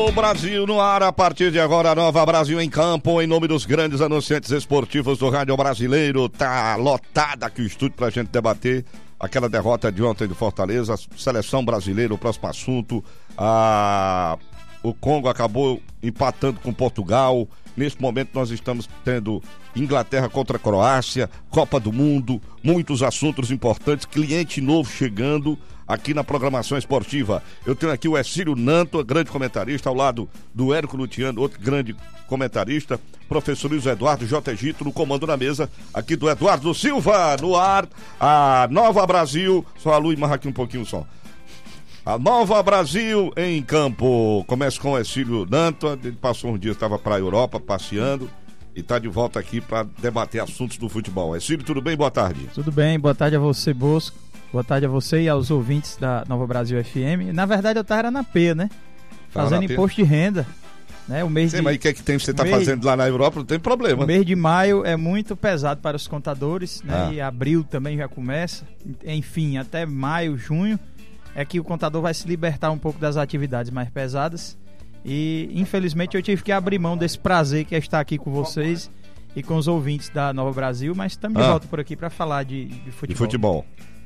O Brasil no ar, a partir de agora, a Nova Brasil em campo, em nome dos grandes anunciantes esportivos do rádio brasileiro. Tá lotada aqui o estúdio pra gente debater aquela derrota de ontem do Fortaleza, seleção brasileira, o próximo assunto. O Congo acabou empatando com Portugal. Neste momento nós estamos tendo Inglaterra contra a Croácia, Copa do Mundo, muitos assuntos importantes, cliente novo chegando aqui na programação esportiva. Eu tenho aqui o Ercílio Nanto, grande comentarista, ao lado do Érico Luciano, outro grande comentarista, professor Luiz Eduardo J. Egito, no comando na mesa, aqui do Eduardo Silva, no ar, a Nova Brasil, só a luz marra aqui um pouquinho só. A Nova Brasil em campo. Começa com o Ercílio Nanto, ele passou uns dias, estava para a Europa passeando e está de volta aqui para debater assuntos do futebol. Ercílio, tudo bem? Boa tarde. Tudo bem, boa tarde a você, Bosco. Boa tarde a você e aos ouvintes da Nova Brasil FM. Na verdade, eu estava na P, né? Fazendo imposto de renda. Né? O mês mas o que é que tem você está fazendo lá na Europa? Não tem problema. O mês de maio é muito pesado para os contadores, né? E abril também já começa. Enfim, até maio, junho, é que o contador vai se libertar um pouco das atividades mais pesadas. E, infelizmente, eu tive que abrir mão desse prazer que é estar aqui com vocês e com os ouvintes da Nova Brasil. Mas estamos de volta por aqui para falar de futebol. De futebol.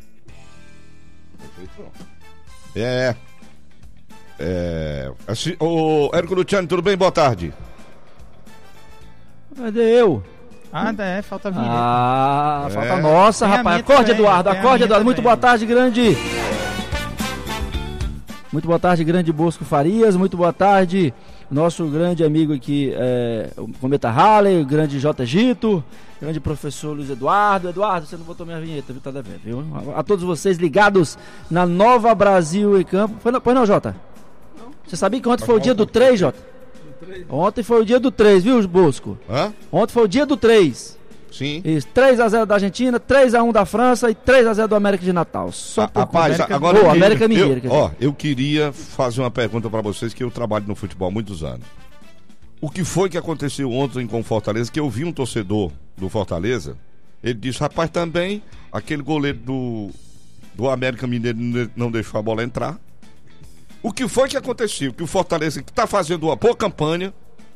O Érico Luciano, tudo bem? Boa tarde. Cadê eu? Falta a vinheta. Falta nossa, rapaz. Acorde, Eduardo, acorde, Eduardo. Muito boa tarde, grande. Muito boa tarde, grande Bosco Farias. Muito boa tarde, nosso grande amigo aqui, o Cometa Halley, o grande J. Gito, grande professor Luiz Eduardo. Eduardo, você não botou minha vinheta, viu? Tá devendo, viu? A todos vocês ligados na Nova Brasil em campo. Pois não, Jota? Não. Você sabia que ontem foi o dia do 3, Jota? Ontem foi o dia do 3, viu, Bosco? Ontem foi o dia do 3. Sim. Isso, 3-0 da Argentina, 3-1 da França e 3-0 do América de Natal. Só por rapaz, agora América Mineira. Eu queria fazer uma pergunta para vocês, que eu trabalho no futebol há muitos anos. O que foi que aconteceu ontem com o Fortaleza? Que eu vi um torcedor do Fortaleza, ele disse, rapaz, também aquele goleiro do América Mineiro não deixou a bola entrar. O que foi que aconteceu? Que o Fortaleza, que está fazendo uma boa campanha,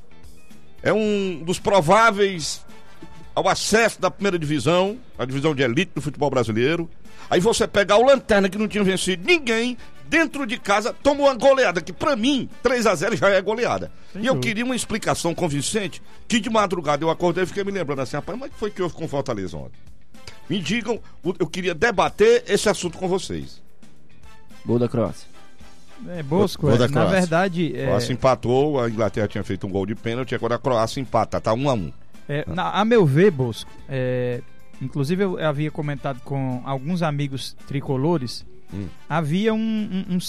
é um dos prováveis ao acesso da primeira divisão, a divisão de elite do futebol brasileiro. Aí você pega o Lanterna, que não tinha vencido ninguém, dentro de casa, toma uma goleada, que pra mim, 3-0 já é goleada. E eu queria uma explicação convincente, que de madrugada eu acordei e fiquei me lembrando assim, rapaz, mas o que foi que houve com o Fortaleza ontem? Me digam, eu queria debater esse assunto com vocês. Gol da Croácia. Bosco, na verdade... A Croácia empatou, a Inglaterra tinha feito um gol de pênalti, agora a Croácia empata, tá 1-1. A meu ver, Bosco, inclusive eu havia comentado com alguns amigos tricolores, havia uma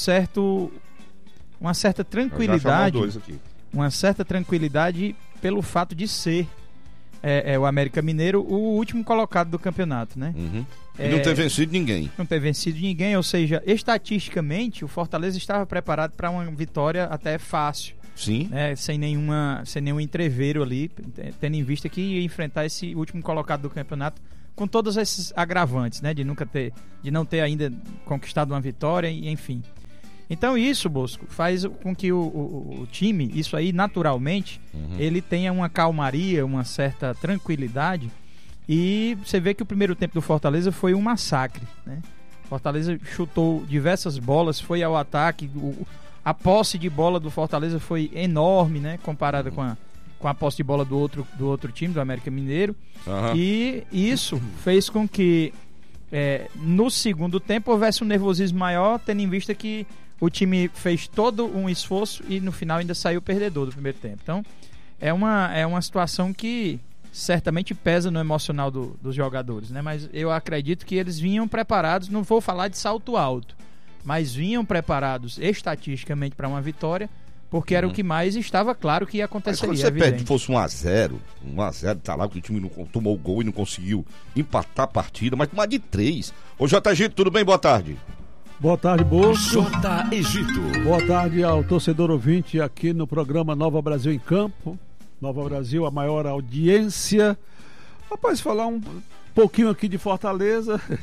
certa tranquilidade, uma certa tranquilidade pelo fato de ser o América Mineiro o último colocado do campeonato, né? E não ter vencido ninguém. Não ter vencido ninguém, ou seja, estatisticamente o Fortaleza estava preparado para uma vitória até fácil. Sim. Né, sem nenhum entreveiro ali, tendo em vista que ia enfrentar esse último colocado do campeonato com todos esses agravantes, né, de não ter ainda conquistado uma vitória, enfim. Então isso, Bosco, faz com que o time, isso aí naturalmente, ele tenha uma calmaria, uma certa tranquilidade, e você vê que o primeiro tempo do Fortaleza foi um massacre, né? Fortaleza chutou diversas bolas, foi ao ataque, a posse de bola do Fortaleza foi enorme, né? Comparada com a posse de bola do outro time, do América Mineiro. E isso fez com que no segundo tempo houvesse um nervosismo maior, tendo em vista que o time fez todo um esforço e no final ainda saiu perdedor do primeiro tempo. Então é uma situação que certamente pesa no emocional dos jogadores, né? Mas eu acredito que eles vinham preparados, não vou falar de salto alto, mas vinham preparados estatisticamente para uma vitória, porque era o que mais estava claro que ia acontecer. Mas quando você perde, fosse 1-0, tá lá que o time não tomou o gol e não conseguiu empatar a partida, mas tomar de 3. Ô J. Egito, tudo bem? Boa tarde. Boa tarde, Bosco. J. Egito. Boa tarde ao torcedor ouvinte aqui no programa Nova Brasil em Campo. Nova Brasil, a maior audiência. Rapaz, falar um pouquinho aqui de Fortaleza.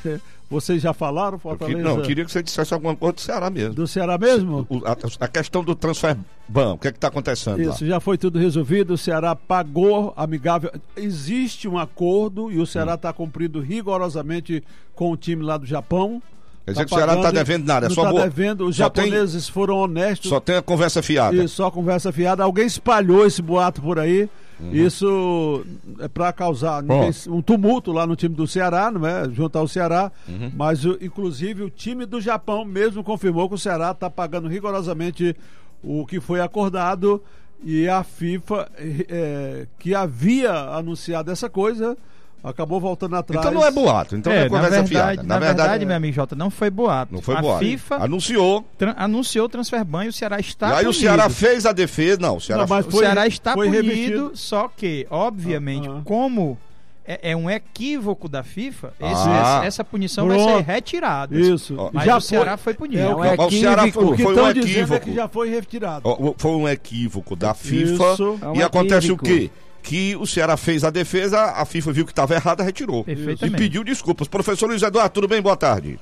Vocês já falaram, Fortaleza? Não, eu queria que você dissesse alguma coisa do Ceará mesmo. Do Ceará mesmo? A questão do transfer ban, o que é que está acontecendo Isso, lá? já foi tudo resolvido, o Ceará pagou amigável. Existe um acordo e o Ceará está cumprindo rigorosamente com o time lá do Japão. Quer dizer que o Ceará não está devendo nada, é só boa. Devendo, os japoneses foram honestos. Só tem a conversa fiada. Isso, só conversa fiada. Alguém espalhou esse boato por aí. Isso é para causar um tumulto lá no time do Ceará, não é? Junto ao Ceará. Mas, inclusive, o time do Japão mesmo confirmou que o Ceará está pagando rigorosamente o que foi acordado. E a FIFA, que havia anunciado essa coisa, acabou voltando atrás. Então não é boato, então é conversa fiada. Na verdade, meu amigo Jota, não foi boato. Não foi a boato. FIFA anunciou o transfer ban e o Ceará está punido. E aí o Ceará fez a defesa. Não, o Ceará, o Ceará está punido, só que, obviamente, como é um equívoco da FIFA, essa punição vai ser retirada. Isso. Mas já o Ceará foi punido. O Ceará foi um equívoco. Que já foi retirado. Foi um equívoco da FIFA. E acontece o quê? Que o Ceará fez a defesa, a FIFA viu que estava errada, retirou. E pediu desculpas. Professor Luiz Eduardo, tudo bem? Boa tarde.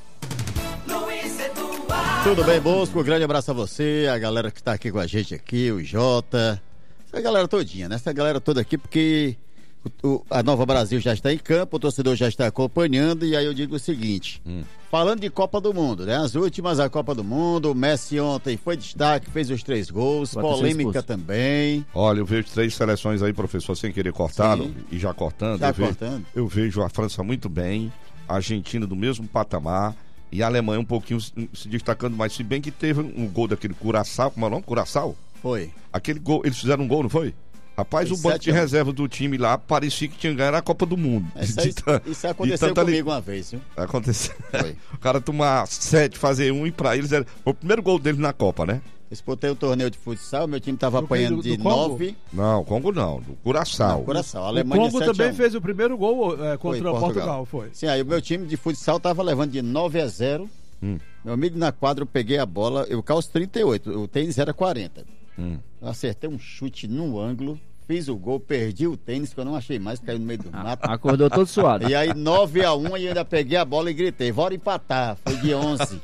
Tudo bem, Bosco? Um grande abraço a você, a galera que está aqui com a gente aqui, o Jota, essa galera todinha, né? Essa galera toda aqui, porque a Nova Brasil já está em campo, o torcedor já está acompanhando, e aí eu digo o seguinte, falando de Copa do Mundo, né? As últimas, a Copa do Mundo, o Messi ontem foi destaque, fez os 3 gols, polêmica também. Olha, eu vejo 3 seleções aí, professor, sem querer cortar, e já cortando. Eu vejo a França muito bem, a Argentina do mesmo patamar, e a Alemanha um pouquinho se destacando mais, se bem que teve um gol daquele Curaçao, como é o nome? Curaçao? Foi. Aquele gol, eles fizeram um gol, não foi? Rapaz, o banco de reserva do time lá parecia que tinha ganhado a Copa do Mundo. Isso aconteceu comigo uma vez, viu? Aconteceu. O cara tomar 7, fazer 1 e pra eles era o primeiro gol dele na Copa, né? Disputei o torneio de futsal, meu time tava apanhando de 9. Não, Congo não, do Curaçao. Curaçao. A Alemanha, o Congo também fez o primeiro gol contra o Portugal, foi. Sim, aí o meu time de futsal tava levando de 9-0. Meu amigo, na quadra eu peguei a bola, eu calço 38, o tênis era 40. Eu acertei um chute no ângulo, fiz o gol, perdi o tênis, que eu não achei mais, caiu no meio do mato. Acordou todo suado. E aí 9-1 e ainda peguei a bola e gritei, bora empatar, foi de 11.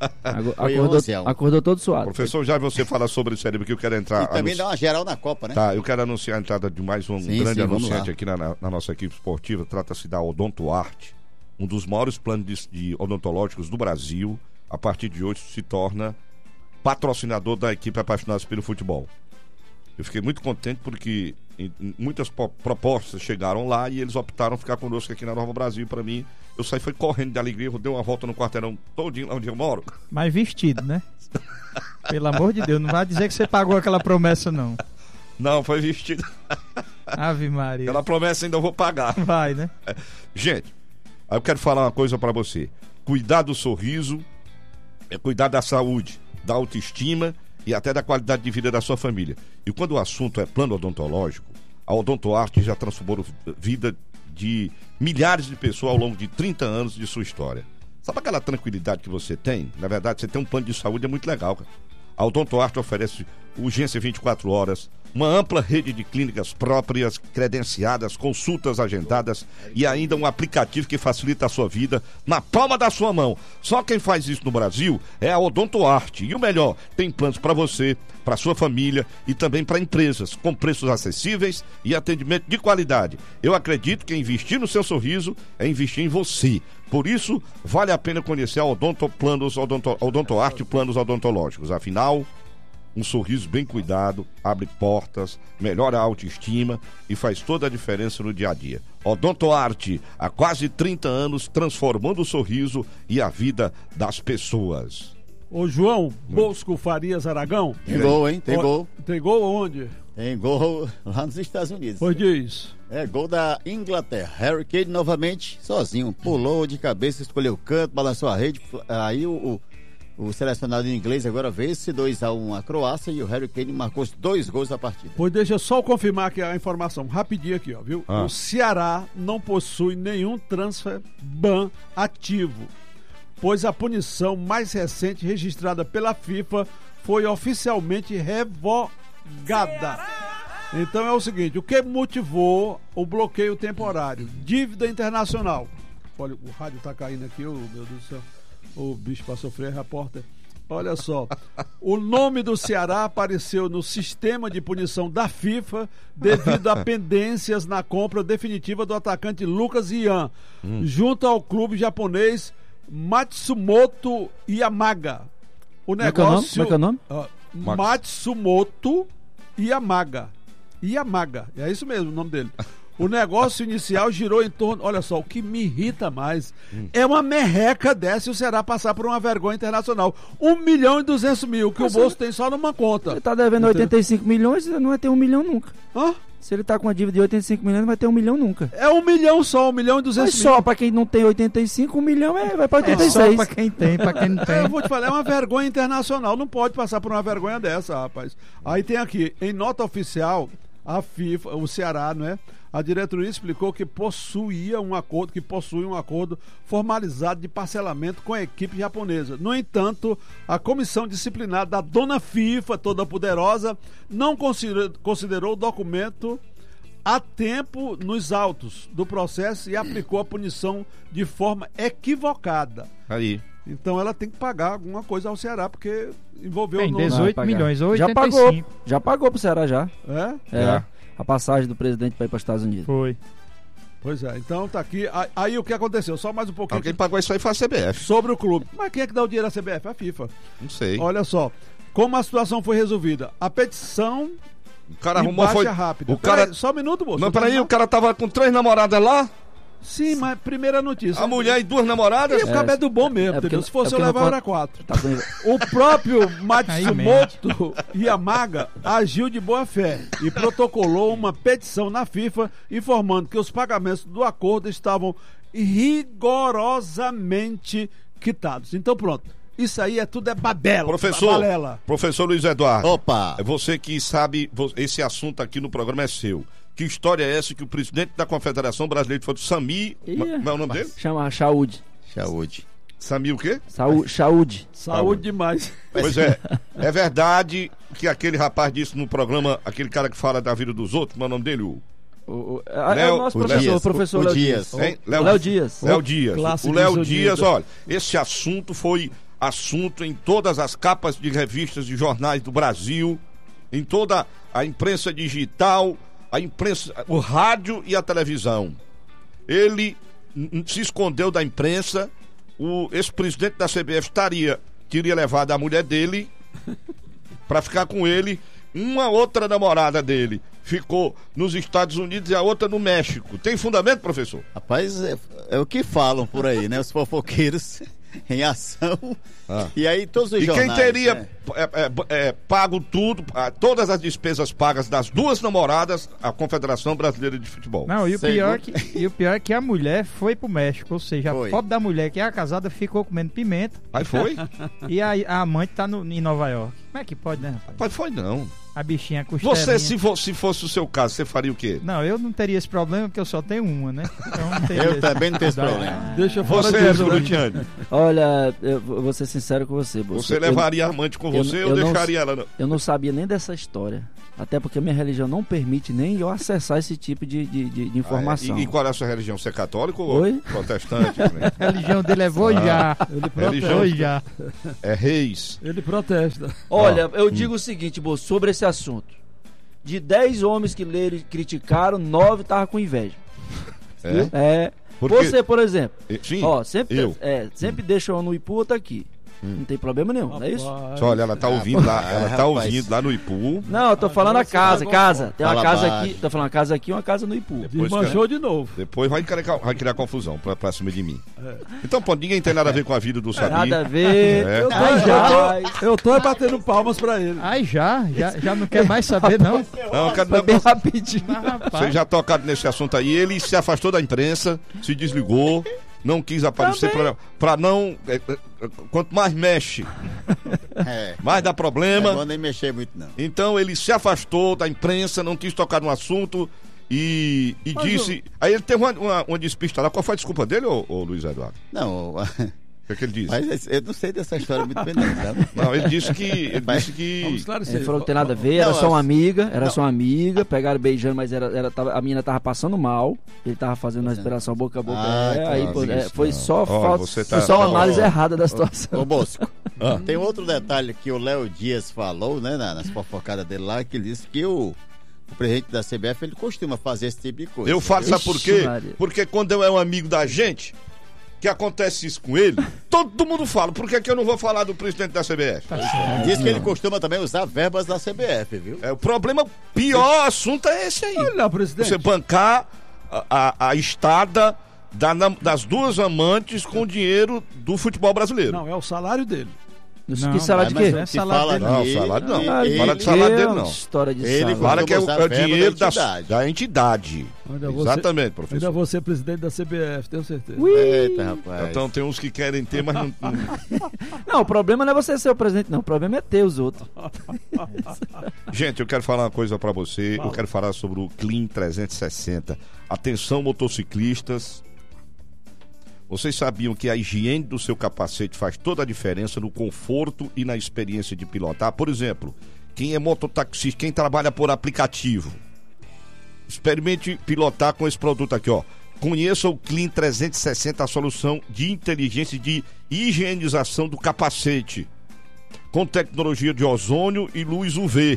Acordou todo suado. Professor, já você fala sobre isso aí, porque eu quero entrar... E também dá uma geral na Copa, né? Tá, eu quero anunciar a entrada de mais um grande anunciante aqui na nossa equipe esportiva, trata-se da Odontoarte, um dos maiores planos de odontológicos do Brasil, a partir de hoje se torna patrocinador da equipe Apaixonados pelo Futebol. Eu fiquei muito contente porque muitas propostas chegaram lá e eles optaram ficar conosco aqui na Nova Brasil. Para mim, eu saí foi correndo de alegria, eu dei uma volta no quarteirão todinho lá onde eu moro. Mas vestido, né? Pelo amor de Deus, não vai dizer que você pagou aquela promessa, não. Não, foi vestido. Ave Maria. Aquela promessa ainda eu vou pagar. Vai, né? Gente, aí eu quero falar uma coisa para você. Cuidar do sorriso é cuidar da saúde, da autoestima e até da qualidade de vida da sua família. E quando o assunto é plano odontológico, a Odontoarte já transformou a vida de milhares de pessoas ao longo de 30 anos de sua história. Sabe aquela tranquilidade que você tem? Na verdade, você tem um plano de saúde, é muito legal, cara. A Odontoarte oferece urgência 24 horas, uma ampla rede de clínicas próprias, credenciadas, consultas agendadas e ainda um aplicativo que facilita a sua vida na palma da sua mão. Só quem faz isso no Brasil é a Odontoarte. E o melhor, tem planos para você, para sua família e também para empresas, com preços acessíveis e atendimento de qualidade. Eu acredito que investir no seu sorriso é investir em você. Por isso, vale a pena conhecer a Odontoarte Planos Odontológicos. Afinal, um sorriso bem cuidado abre portas, melhora a autoestima e faz toda a diferença no dia a dia. Odontoarte, há quase 30 anos, transformando o sorriso e a vida das pessoas. Ô João, Bosco Farias Aragão. Tem gol, hein? Tem gol. Tem gol onde? Tem gol lá nos Estados Unidos. Pois diz. É, gol da Inglaterra. Harry Kane novamente sozinho. Pulou de cabeça, escolheu o canto, balançou a rede. Aí o selecionado inglês agora vence 2-1 a Croácia e o Harry Kane marcou os 2 gols da partida. Pois deixa eu só confirmar aqui a informação rapidinho aqui, ó, viu? O Ceará não possui nenhum transfer ban ativo, pois a punição mais recente registrada pela FIFA foi oficialmente revogada. Então é o seguinte, o que motivou o bloqueio temporário? Dívida internacional. Olha, o rádio tá caindo aqui, meu Deus do céu. O bicho pra sofrer, repórter. Olha só, o nome do Ceará apareceu no sistema de punição da FIFA devido a pendências na compra definitiva do atacante Lucas Ian, junto ao clube japonês Matsumoto Yamaga. O negócio... Como é que é o nome? Matsumoto Yamaga. Yamaga, é isso mesmo o nome dele. O negócio inicial girou em torno... Olha só, o que me irrita mais é uma merreca dessa e o Ceará passar por uma vergonha internacional. 1.200.000 que o bolso tem só numa conta. Ele tá devendo 85 milhões, não vai ter 1 milhão nunca. Hã? Se ele tá com uma dívida de 85 milhões, não vai ter 1 milhão nunca. É 1 milhão só, 1.200.000. Mas só pra quem não tem 85, 1 milhão vai pra 86. Só pra quem tem, pra quem não tem. Eu vou te falar, é uma vergonha internacional. Não pode passar por uma vergonha dessa, rapaz. Aí tem aqui, em nota oficial, a FIFA, o Ceará, não é? A diretoria explicou que possui um acordo formalizado de parcelamento com a equipe japonesa. No entanto, a comissão disciplinar da dona FIFA, toda poderosa, não considerou o documento a tempo nos autos do processo e aplicou a punição de forma equivocada. Aí. Então ela tem que pagar alguma coisa ao Ceará, porque envolveu Tem o nome. 18 milhões, ou Já 85. Já pagou pro Ceará já. É? A passagem do presidente para ir para os Estados Unidos. Foi. Pois é, então tá aqui. Aí o que aconteceu? Só mais um pouquinho. Quem pagou isso aí foi a CBF. Sobre o clube. Mas quem é que dá o dinheiro à CBF? A FIFA. Não sei. Olha só, como a situação foi resolvida. A petição O cara e arrumou, baixa foi... rápida. O cara... Peraí, só um minuto, moço. Não, peraí, o cara tava com 3 namoradas lá, Sim, mas primeira notícia. a mulher e 2 namoradas. E o cabelo é do bom mesmo, porque- entendeu? Se fosse é eu porque levar, não era 4. Tá doendo. O próprio Matsumoto Yamaga agiu de boa fé e protocolou uma petição na FIFA informando que os pagamentos do acordo estavam rigorosamente quitados. Então pronto, isso aí tudo é babela. Balela. Professor Luiz Eduardo. Opa! É você que sabe, esse assunto aqui no programa é seu. Que história é essa que o presidente da Confederação Brasileira de Futebol, Sami, como é o nome dele? Chama Saúde. Saúde. Sami o quê? Saúde. Saúde demais. Pois é, é verdade que aquele rapaz disse no programa, aquele cara que fala da vida dos outros, como é o nome dele? É o Léo- nosso o professor, Dias, o professor o Léo Dias. Dias. Hein? Léo Dias. Léo Dias. Clássico O Léo do Dias, Zodíaco. olha, esse assunto foi assunto em todas as capas de revistas e jornais do Brasil, em toda a imprensa digital, a imprensa, o rádio e a televisão. Ele se escondeu da imprensa. O ex-presidente da CBF teria levado a mulher dele para ficar com ele. Uma outra namorada dele ficou nos Estados Unidos e a outra no México. Tem fundamento, professor? Rapaz, é o que falam por aí, né? Os fofoqueiros em ação. E aí todos os E jornais... quem teria né? pago tudo, todas as despesas pagas das 2 namoradas, a Confederação Brasileira de Futebol. Não, e o Segundo- pior é que a mulher foi pro México, ou seja, Foi. a pobre da mulher que é a casada ficou comendo pimenta Aí foi? e a amante tá em Nova York. Como é que pode, né, rapaz? Mas foi não. A bichinha costelinha. Você, se fosse o seu caso, você faria o quê? Não, eu não teria esse problema porque eu só tenho uma, né? Então não teria Eu esse- também não tenho esse problema. Deixa fora Você, disso, né? Grutiani, Olha, eu vou ser sincero com você, Bolso. você levaria a amante com eu- você eu ou não- deixaria ela? Eu não sabia nem dessa história. Até porque a minha religião não permite nem eu acessar esse tipo de informação. E qual é a sua religião? Você é católico ou Oi? protestante? Né? A religião dele é Vojá. Religião Vojá. é reis. Ele protesta. Olha, eu digo o seguinte, Bolso, sobre esse assunto. De 10 homens que criticaram, 9 estavam com inveja. É? Porque- Você, por exemplo, Sim, ó, sempre, eu. sempre deixa um no Ipu, outro aqui. Não tem problema nenhum, não é isso? Só olha, ela tá ouvindo lá, ela tá rapaz. ouvindo lá no Ipu. Não, eu tô falando a casa. Tem uma Fala casa baixo. aqui, tô falando uma casa aqui e uma casa no Ipu. Desmanchou de novo. Depois vai criar confusão pra cima de mim. Então, pô, ninguém tem nada a ver com a vida do Sami. Nada a ver. É. Eu tô batendo palmas pra ele. Ai, já não quer mais saber, não. Não, eu quero Foi bem rapidinho. Mas, rapaz, Você já tocado nesse assunto aí, ele se afastou da imprensa, se desligou, não quis aparecer pra não. Quanto mais mexe, mais dá Não problema. vou nem mexer muito, não. Então ele se afastou da imprensa, não quis tocar no assunto e disse. Aí ele teve uma despista lá. Qual foi a desculpa dele, ô Luiz Eduardo? Não, O que ele disse? Mas eu não sei dessa história muito bem, não, sabe? Não, ele disse que... Vamos Ele esclarecer. falou que tem nada a ver, era só uma amiga, pegaram beijando, mas a menina tava passando mal, ele tava fazendo uma respiração boca a boca, foi só falta, foi só uma análise errada da situação. Ô Bosco, tem outro detalhe que o Léo Dias falou, né, nas fofocadas dele lá, que ele disse que o presidente da CBF, ele costuma fazer esse tipo de coisa. Eu faço, sabe por quê? Maria. Porque quando eu é um amigo da gente, que acontece isso com ele, todo mundo fala. Por que eu não vou falar do presidente da CBF? Diz que ele costuma também usar verbas da CBF, viu? O problema, pior assunto é esse aí. Olha, presidente. Você bancar a estada das duas amantes com o dinheiro do futebol brasileiro. Não, é o salário dele. Não, que salário de quê? é salário dele. Não, salário não. Ele- Fala de salário dele, não. História de Ele salário. Fala que é usar o verba dinheiro da entidade. da entidade. Exatamente, Ainda professor. vou ser presidente da CBF, tenho certeza. Eita, rapaz. Então tem uns que querem ter, mas não... Não, o problema não é você ser o presidente, não. O problema é ter os outros. Gente, eu quero falar uma coisa pra você. Eu quero falar sobre o Clean 360. Atenção, motociclistas. Vocês sabiam que a higiene do seu capacete faz toda a diferença no conforto e na experiência de pilotar? Por exemplo, quem é mototaxista, quem trabalha por aplicativo, experimente pilotar com esse produto aqui, ó. Conheça o Clean 360, a solução de inteligência e de higienização do capacete, com tecnologia de ozônio e luz UV.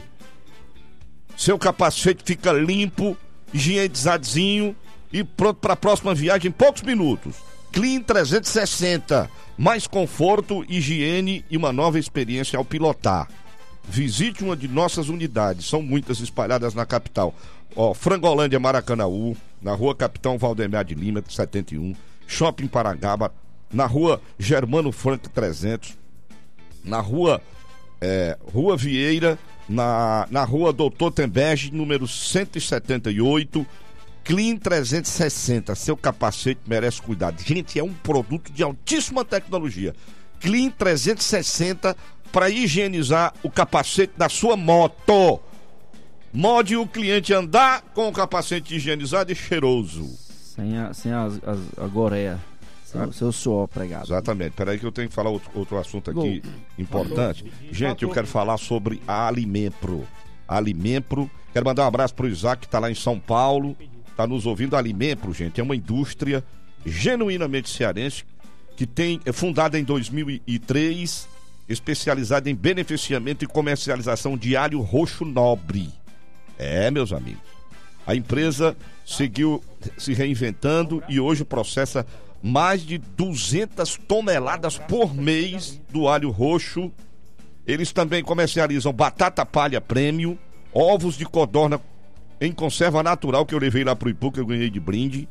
Seu capacete fica limpo, higienizadinho e pronto para a próxima viagem em poucos minutos. Clean 360, mais conforto, higiene e uma nova experiência ao pilotar. Visite uma de nossas unidades, são muitas espalhadas na capital. Ó, Frangolândia, Maracanaú, na rua Capitão Valdemar de Lima, 71, Shopping Parangaba, na rua Germano Franco 300, na rua Rua Vieira, na rua Doutor Tembege, número 178, Clean 360, seu capacete merece cuidado. Gente, é um produto de altíssima tecnologia. Clean 360 para higienizar o capacete da sua moto. Mode o cliente andar com o capacete higienizado e cheiroso. Sem a goreia. Sem o seu suor pregado. Exatamente. Peraí que eu tenho que falar outro assunto aqui importante. Gente, eu quero falar sobre a Alimempro. Quero mandar um abraço pro Isaac, que tá lá em São Paulo. Tá nos ouvindo. A Alimempro, gente, é uma indústria genuinamente cearense que é fundada em 2003, especializada em beneficiamento e comercialização de alho roxo nobre. Meus amigos, a empresa seguiu se reinventando e hoje processa mais de 200 toneladas por mês do alho roxo. Eles também comercializam batata palha premium, ovos de codorna em conserva natural, que eu levei lá pro Ipu, que eu ganhei de brinde.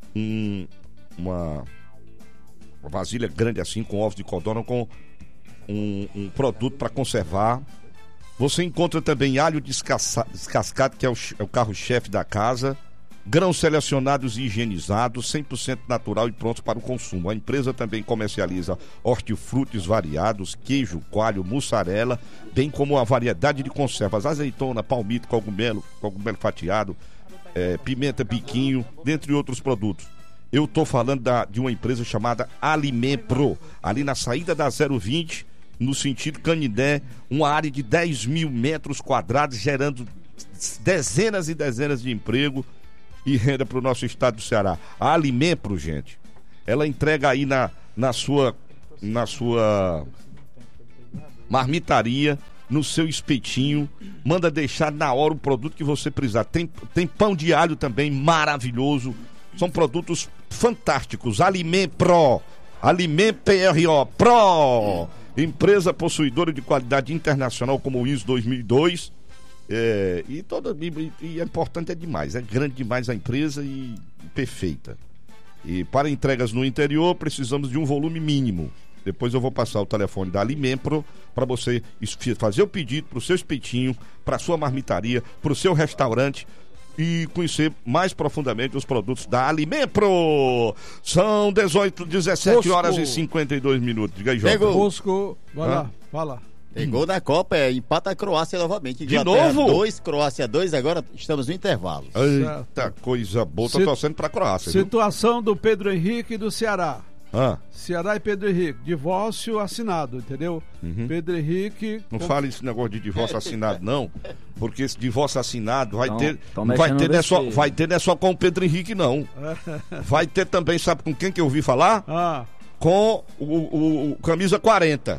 Uma vasilha grande assim, com ovos de codorna, com um produto para conservar. Você encontra também alho descascado, que é o carro-chefe da casa, grãos selecionados e higienizados, 100% natural e prontos para o consumo. A empresa também comercializa hortifrutis variados, queijo, coalho, mussarela, bem como uma variedade de conservas, azeitona, palmito, cogumelo fatiado, pimenta biquinho, dentre outros produtos. Eu estou falando de uma empresa chamada Alimempro, ali na saída da 020, no sentido Canindé, uma área de 10 mil metros quadrados, gerando dezenas e dezenas de emprego e renda para o nosso estado do Ceará. A Alimempro, gente, ela entrega aí na sua marmitaria, no seu espetinho, manda deixar na hora o produto que você precisar. Tem pão de alho também maravilhoso. São produtos fantásticos. Alimempro, Alimentpro Pro, empresa possuidora de qualidade internacional como o ISO 2002. E é importante, é demais, é grande demais a empresa e perfeita. E para entregas no interior precisamos de um volume mínimo. Depois eu vou passar o telefone da Alimempro para você fazer o pedido para o seu espetinho, para a sua marmitaria, para o seu restaurante e conhecer mais profundamente os produtos da Alimempro. São 17 horas e 52 minutos. Diga aí, Jota. Bosco, vai lá, fala. Pegou na Copa, empata a Croácia novamente. De novo? 2, Croácia 2, agora estamos no intervalo. Eita, coisa boa. Tô torcendo pra Croácia. Situação do Pedro Henrique do Ceará. Ceará e Pedro Henrique, divórcio assinado, entendeu? Pedro Henrique... Não fale esse negócio de divórcio assinado, não, porque esse divórcio assinado vai ter não é só com o Pedro Henrique, não. Vai ter também, sabe com quem que eu ouvi falar? Com o camisa 40.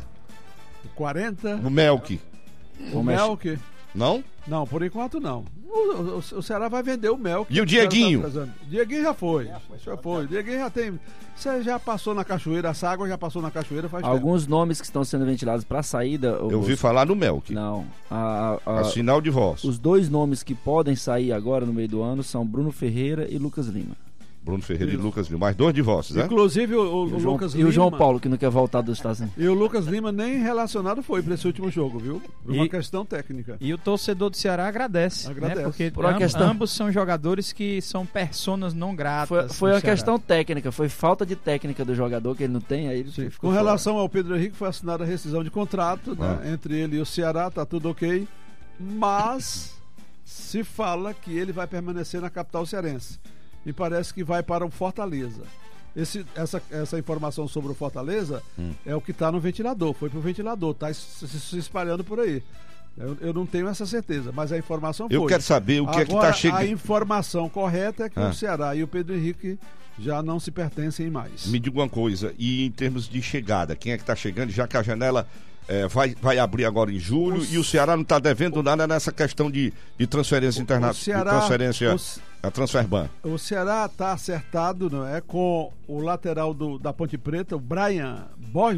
40? O Melk. O Melk? Não? Não, por enquanto não. O Ceará vai vender o Melk. E o Dieguinho? Dieguinho já foi. O Dieguinho já tem... Você já passou na cachoeira, essa água já passou na cachoeira faz Alguns tempo. Nomes que estão sendo ventilados para saída... Eu ouvi falar no Melk. Não. Assinar o divórcio. Os 2 nomes que podem sair agora no meio do ano são Bruno Ferreira e Lucas Lima. Bruno Ferreira e Lucas Lima. Mais 2 divórcios, né? Inclusive o Lucas Lima. E o João Paulo, que não quer voltar dos Estados Unidos. E o Lucas Lima nem relacionado foi para esse último jogo, viu? Por uma questão técnica. E o torcedor do Ceará agradece. Né? Porque ambos são jogadores que são personas não gratas. Foi uma questão técnica, foi falta de técnica do jogador que ele não tem. Aí ele ficou Com relação ao Pedro Henrique, foi assinada a rescisão de contrato né? Entre ele e o Ceará, tá tudo ok. Mas se fala que ele vai permanecer na capital cearense. E parece que vai para o Fortaleza. Essa informação sobre o Fortaleza é o que está no ventilador. Foi para o ventilador, está se espalhando por aí. Eu não tenho essa certeza, mas a informação foi. Eu quero saber o que é que está chegando. A informação correta é que o Ceará e o Pedro Henrique já não se pertencem mais. Me diga uma coisa, e em termos de chegada, quem é que está chegando, já que a janela... vai abrir agora em julho e o Ceará não está devendo nada nessa questão de transferência internacional, a Transferban. O Ceará está acertado, não é, com o lateral da Ponte Preta, o Brian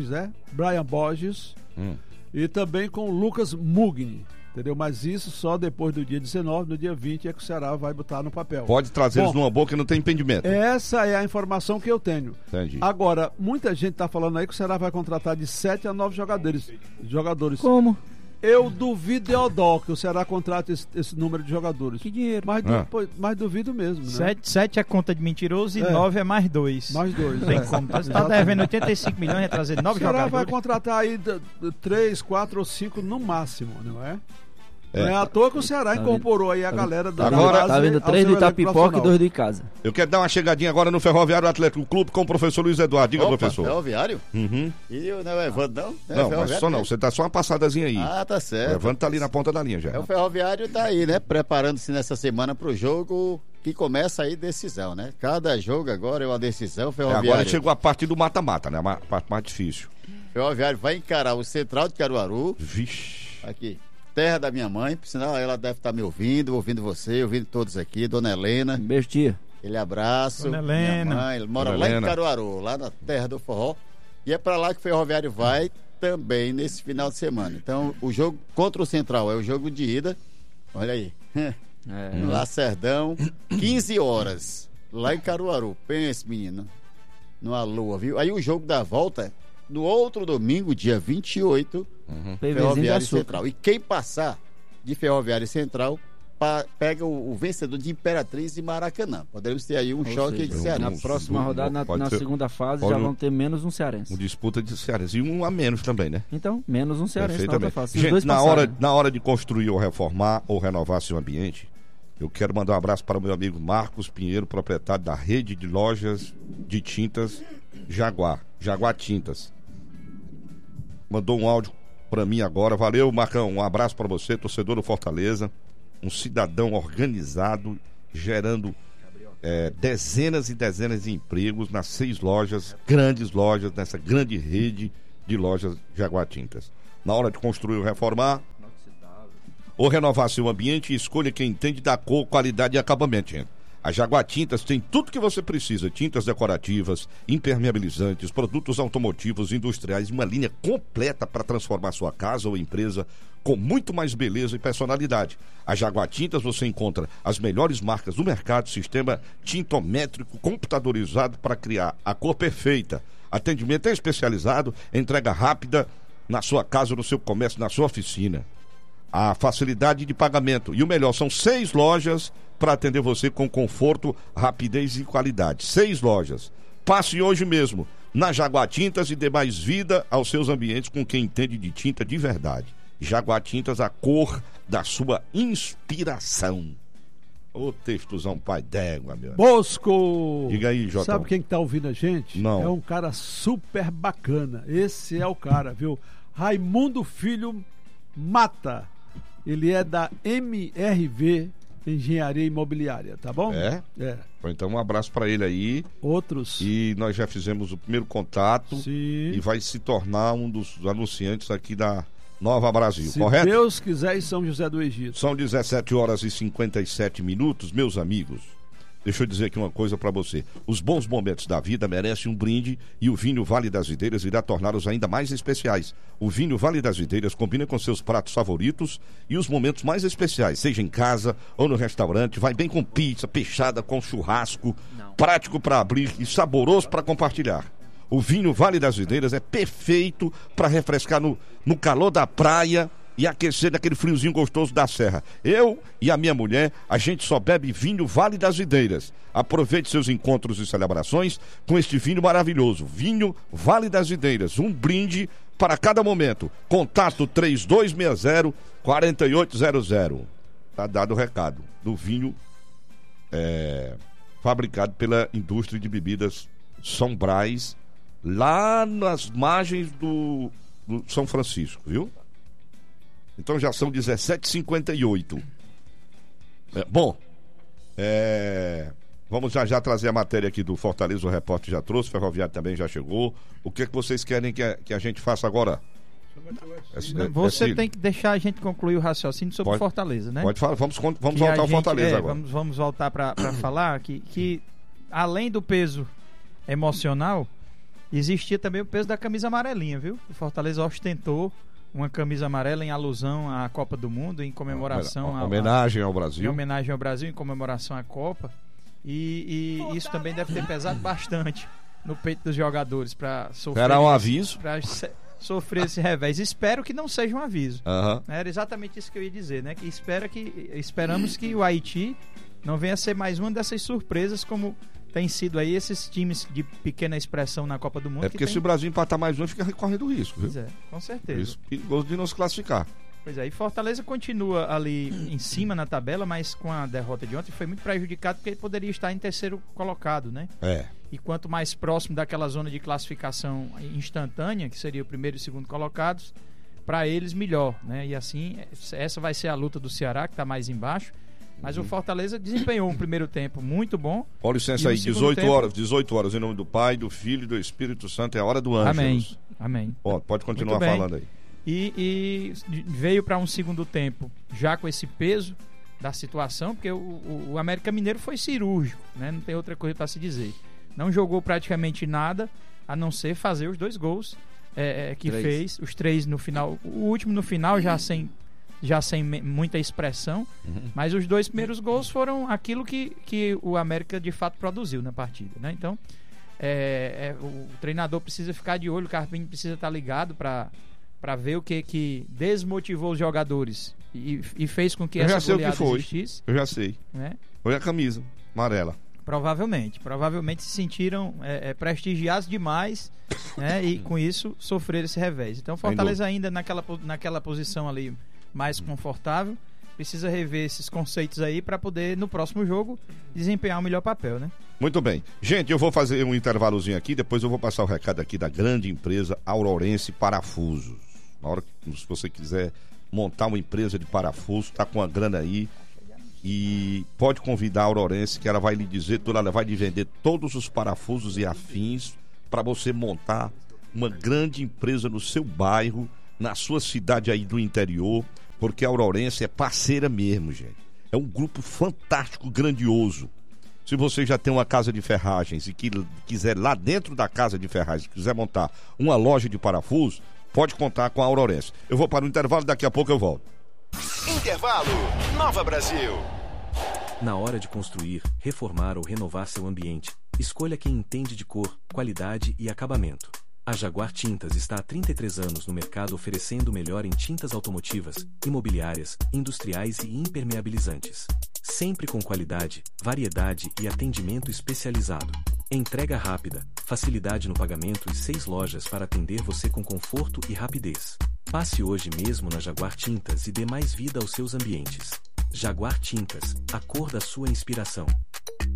Borges, e também com o Lucas Mugni, entendeu? Mas isso só depois do dia 19, no dia 20 é que o Ceará vai botar no papel. Pode trazer eles numa boa que não tem impedimento. Essa é a informação que eu tenho. Entendi. Agora, muita gente está falando aí que o Ceará vai contratar de 7 a 9 jogadores. Como? Eu duvido, Deodó, que o Ceará contrate esse número de jogadores. Que dinheiro. Mas duvido mesmo, né? 7 é conta de mentiroso e 9 é mais 2. Mais 2. Tem como. Você está devendo 85 milhões e trazer 9 jogadores. O Ceará vai contratar aí 3, 4 ou 5 no máximo, não é? Não é à toa que o Ceará incorporou aí a galera da Agora tá vendo 3 do Itapipoca e 2 do Icasa. Eu quero dar uma chegadinha agora no Ferroviário Atlético Clube com o professor Luiz Eduardo. Diga, professor. Ferroviário? E não é o Evandro, não? Não, mas só não. Você dá só uma passadazinha aí. Ah, tá certo. O Evandro tá ali na ponta da linha já. O Ferroviário tá aí, né? Preparando-se nessa semana pro jogo que começa aí decisão, né? Cada jogo agora é uma decisão. Ferroviário. Agora chegou a parte do mata-mata, né? A parte mais difícil. O Ferroviário vai encarar o Central de Caruaru. Vixe. Aqui. Terra da minha mãe, por sinal ela deve estar me ouvindo você, ouvindo todos aqui, Dona Helena. Beijo, tia. Ele abraço. Dona Helena. Minha mãe, ele mora lá em Caruaru, lá na terra do forró. E é para lá que o Ferroviário vai também nesse final de semana. Então, o jogo contra o Central é o jogo de ida. Olha aí. No Lacerdão, 15 horas, lá em Caruaru. Pense, menino, numa lua, viu? Aí o jogo da volta, no outro domingo, dia 28, Ferroviário Central. E quem passar de Ferroviário Central pega o vencedor de Imperatriz e Maracanã. Poderemos ter aí um choque de cearense. Na próxima rodada, na segunda fase, já vão ter menos um cearense. Uma disputa de cearense. E um a menos também, né? Então, menos um cearense na outra fase. Gente, na hora de construir ou reformar ou renovar seu ambiente, eu quero mandar um abraço para o meu amigo Marcos Pinheiro, proprietário da rede de lojas de tintas Jaguar Tintas. Mandou um áudio para mim agora. Valeu, Marcão. Um abraço para você, torcedor do Fortaleza. Um cidadão organizado, gerando dezenas e dezenas de empregos nas 6 lojas, grandes lojas, nessa grande rede de lojas Jaguar Tintas. Na hora de construir ou reformar, ou renovar seu ambiente, escolha quem entende da cor, qualidade e acabamento, gente. A Jaguar Tintas tem tudo que você precisa: tintas decorativas, impermeabilizantes, produtos automotivos, industriais, uma linha completa para transformar sua casa ou empresa com muito mais beleza e personalidade. A Jaguar Tintas você encontra as melhores marcas do mercado, sistema tintométrico computadorizado para criar a cor perfeita, atendimento especializado, entrega rápida na sua casa, no seu comércio, na sua oficina. A facilidade de pagamento e o melhor, são 6 lojas para atender você com conforto, rapidez e qualidade. 6 lojas. Passe hoje mesmo na Jaguar Tintas e dê mais vida aos seus ambientes com quem entende de tinta de verdade. Jaguar Tintas, a cor da sua inspiração. Ô, textozão pai d'égua, meu. Bosco! Diga aí, Jotão. Sabe quem que tá ouvindo a gente? Não. É um cara super bacana. Esse é o cara, viu? Raimundo Filho Mata. Ele é da MRV Engenharia Imobiliária, tá bom? É? É. Então um abraço pra ele aí. Outros. E nós já fizemos o primeiro contato. Sim. E vai se tornar um dos anunciantes aqui da Nova Brasil, Se correto? Deus quiser, em São José do Egito. São 17 horas e 57 minutos, meus amigos. Deixa eu dizer aqui uma coisa pra você. Os bons momentos da vida merecem um brinde e o vinho Vale das Videiras irá torná-los ainda mais especiais. O vinho Vale das Videiras combina com seus pratos favoritos e os momentos mais especiais, seja em casa ou no restaurante. Vai bem com pizza, peixada, com churrasco, prático para abrir e saboroso para compartilhar. O vinho Vale das Videiras é perfeito para refrescar no calor da praia e aquecer daquele friozinho gostoso da serra. Eu e a minha mulher, a gente só bebe vinho Vale das Videiras. Aproveite seus encontros e celebrações com este vinho maravilhoso. Vinho Vale das Videiras, um brinde para cada momento. Contato 3260-4800. Tá dado o recado do vinho fabricado pela indústria de bebidas São Brás, lá nas margens do São Francisco, viu? Então já são 17h58. Vamos já trazer a matéria aqui do Fortaleza, o repórter já trouxe, o Ferroviário também já chegou. O que vocês querem que a gente faça agora? Você tem que deixar a gente concluir o raciocínio sobre o Fortaleza, né? Pode falar, vamos voltar ao Fortaleza agora. Vamos voltar para falar que além do peso emocional, existia também o peso da camisa amarelinha, viu? O Fortaleza ostentou uma camisa amarela em alusão à Copa do Mundo, em comemoração homenagem ao Brasil. Em homenagem ao Brasil, em comemoração à Copa. E isso também deve ter pesado bastante no peito dos jogadores para sofrer. Era um aviso? Para sofrer esse revés. Espero que não seja um aviso. Uhum. Era exatamente isso que eu ia dizer, né? Que esperamos que o Haiti não venha a ser mais uma dessas surpresas como tem sido aí esses times de pequena expressão na Copa do Mundo. É porque se o Brasil empatar mais um, fica correndo risco, viu? Pois é, com certeza. Isso, perigoso de não se classificar. Pois é, e Fortaleza continua ali em cima na tabela, mas com a derrota de ontem foi muito prejudicado porque ele poderia estar em terceiro colocado, né? E quanto mais próximo daquela zona de classificação instantânea, que seria o primeiro e segundo colocados, para eles melhor, né? E assim, essa vai ser a luta do Ceará, que está mais embaixo. Mas o Fortaleza desempenhou um primeiro tempo muito bom. Com licença aí, 18 horas, em nome do Pai, do Filho e do Espírito Santo, é a hora do Ângelus. Amém. Pode continuar falando aí. E veio para um segundo tempo já com esse peso da situação, porque o América Mineiro foi cirúrgico, né? Não tem outra coisa para se dizer. Não jogou praticamente nada, a não ser fazer os 2 gols que fez, os 3 no final, o último no final já sem muita expressão, mas os 2 primeiros gols foram aquilo que o América de fato produziu na partida, né? Então o treinador precisa ficar de olho, o Carpini precisa estar ligado para ver o que desmotivou os jogadores e fez com que essa goleada existisse. Eu já sei, né? Foi a camisa amarela. Provavelmente se sentiram prestigiados demais, né? E com isso sofreram esse revés. Então Fortaleza ainda naquela posição ali mais confortável, precisa rever esses conceitos aí para poder no próximo jogo desempenhar o melhor papel, né? Muito bem. Gente, eu vou fazer um intervalozinho aqui, depois eu vou passar o recado aqui da grande empresa Aurorense Parafusos. Na hora que se você quiser montar uma empresa de parafuso, tá com a grana aí e pode convidar a Aurorense, que ela vai lhe dizer tudo, ela vai lhe vender todos os parafusos e afins para você montar uma grande empresa no seu bairro, na sua cidade aí do interior, porque a Aurorense é parceira mesmo, gente. É um grupo fantástico, grandioso. Se você já tem uma casa de ferragens e quiser lá dentro da casa de ferragens, quiser montar uma loja de parafusos, pode contar com a Aurorense. Eu vou para o intervalo, daqui a pouco eu volto. Intervalo, Nova Brasil. Na hora de construir, reformar ou renovar seu ambiente, escolha quem entende de cor, qualidade e acabamento. A Jaguar Tintas está há 33 anos no mercado oferecendo o melhor em tintas automotivas, imobiliárias, industriais e impermeabilizantes. Sempre com qualidade, variedade e atendimento especializado. Entrega rápida, facilidade no pagamento e 6 lojas para atender você com conforto e rapidez. Passe hoje mesmo na Jaguar Tintas e dê mais vida aos seus ambientes. Jaguar Tintas, a cor da sua inspiração.